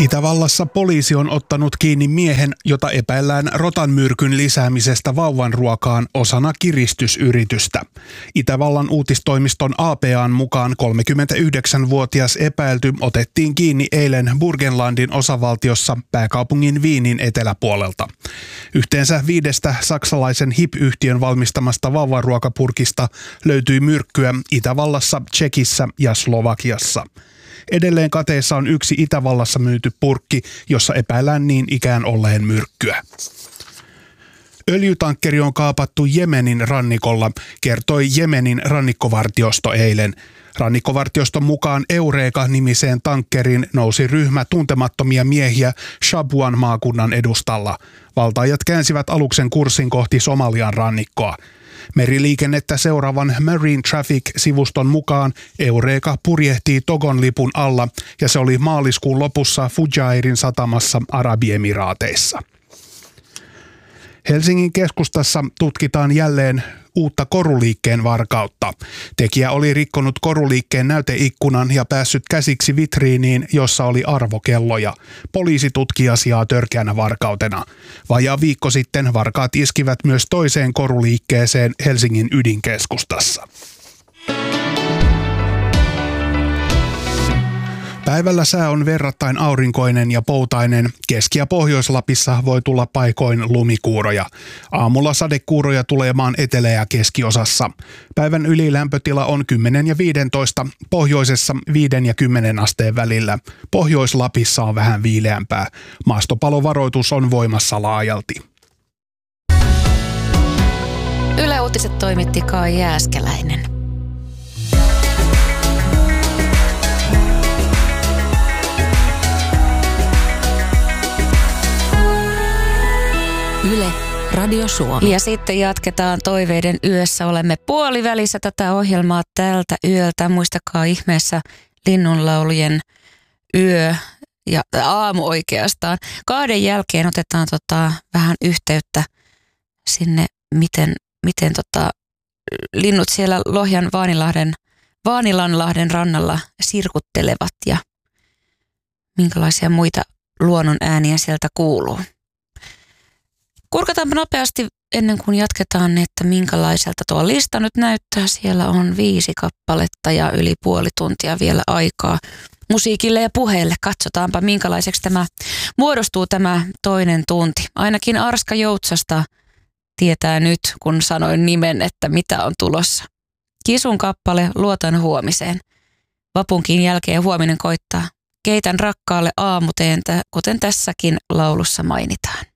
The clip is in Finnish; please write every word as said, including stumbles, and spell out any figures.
Itävallassa poliisi on ottanut kiinni miehen, jota epäillään rotanmyrkyn lisäämisestä vauvan ruokaan osana kiristysyritystä. Itävallan uutistoimiston A P A:n mukaan kolmekymmentäyhdeksänvuotias epäilty otettiin kiinni eilen Burgenlandin osavaltiossa pääkaupungin Wienin eteläpuolelta. Yhteensä viidestä saksalaisen H I P-yhtiön valmistamasta vauvaruokapurkista löytyi myrkkyä Itävallassa, Tšekissä ja Slovakiassa. Edelleen kateessa on yksi Itävallassa myyty purkki, jossa epäillään niin ikään olleen myrkkyä. Öljytankkeri on kaapattu Jemenin rannikolla, kertoi Jemenin rannikkovartiosto eilen. Rannikkovartioston mukaan Eureka-nimiseen tankkeriin nousi ryhmä tuntemattomia miehiä Shabuan maakunnan edustalla. Valtaajat käänsivät aluksen kurssin kohti Somalian rannikkoa. Meriliikennettä seuraavan Marine Traffic-sivuston mukaan Eureka purjehtii Togon lipun alla ja se oli maaliskuun lopussa Fujairin satamassa Arabiemiraateissa. Helsingin keskustassa tutkitaan jälleen uutta koruliikkeen varkautta. Tekijä oli rikkonut koruliikkeen näyteikkunan ja päässyt käsiksi vitriiniin, jossa oli arvokelloja. Poliisi tutki asiaa törkeänä varkautena. Vajaa viikko sitten varkaat iskivät myös toiseen koruliikkeeseen Helsingin ydinkeskustassa. Päivällä sää on verrattain aurinkoinen ja poutainen. Keski- ja Pohjois-Lapissa voi tulla paikoin lumikuuroja. Aamulla sadekuuroja tulee maan etelä- ja keskiosassa. Päivän ylilämpötila on kymmenen ja viisitoista, pohjoisessa viiden ja kymmenen asteen välillä. Pohjois-Lapissa on vähän viileämpää. Maastopalovaroitus on voimassa laajalti. Yle Uutiset toimitti Kai Jääskeläinen. Yle, Radio Suomi. Ja sitten jatketaan Toiveiden yössä. Olemme puolivälissä tätä ohjelmaa tältä yöltä. Muistakaa ihmeessä linnunlaulujen yö ja aamu oikeastaan. Kahden jälkeen otetaan tota, vähän yhteyttä sinne, miten, miten tota, linnut siellä Lohjan Vaanilahden, Vaanilanlahden rannalla sirkuttelevat ja minkälaisia muita luonnon ääniä sieltä kuuluu. Kurkataanpa nopeasti ennen kuin jatketaan, että minkälaiselta tuo lista nyt näyttää. Siellä on viisi kappaletta ja yli puoli tuntia vielä aikaa musiikille ja puheelle. Katsotaanpa minkälaiseksi tämä muodostuu tämä toinen tunti. Ainakin Arska Joutsasta tietää nyt, kun sanoin nimen, että mitä on tulossa. Kisun kappale Luotan huomiseen. Vapunkin jälkeen huominen koittaa. Keitän rakkaalle aamuteentä, kuten tässäkin laulussa mainitaan.